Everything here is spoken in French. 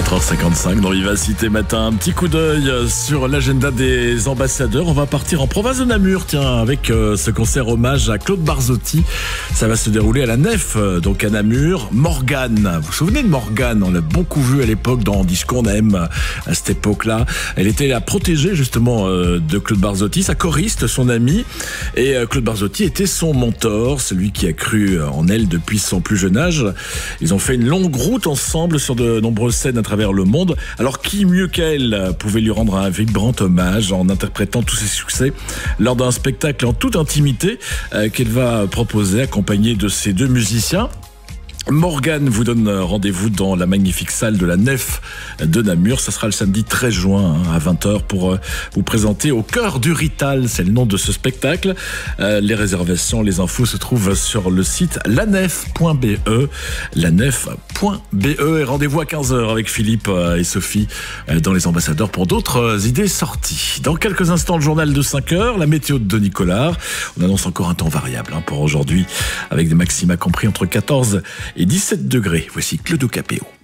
4h55 dans Vivacité Matin. Un petit coup d'œil sur l'agenda des ambassadeurs. On va partir en province de Namur, tiens, avec ce concert hommage à Claude Barzotti. Ça va se dérouler à la Nef, donc à Namur. Morgane, vous vous souvenez de Morgane? On l'a beaucoup vu à l'époque dans Disco, on aime à cette époque-là. Elle était la protégée justement de Claude Barzotti, sa choriste, son amie. Et Claude Barzotti était son mentor, celui qui a cru en elle depuis son plus jeune âge. Ils ont fait une longue route ensemble sur de nombreuses scènes à travers le monde. Alors qui mieux qu'elle pouvait lui rendre un vibrant hommage en interprétant tous ses succès lors d'un spectacle en toute intimité qu'elle va proposer accompagnée de ses deux musiciens. Morgane vous donne rendez-vous dans la magnifique salle de la Nef de Namur. Ça sera le samedi 13 juin à 20h pour vous présenter Au cœur du Rital. C'est le nom de ce spectacle. Les réservations, les infos se trouvent sur le site lanef.be. lanef.be. Et rendez-vous à 15h avec Philippe et Sophie dans Les Ambassadeurs pour d'autres idées sorties. Dans quelques instants, le journal de 5h, la météo de Nicolas. On annonce encore un temps variable pour aujourd'hui avec des maxima compris entre 14 et 17 degrés. Voici Claude Capéo.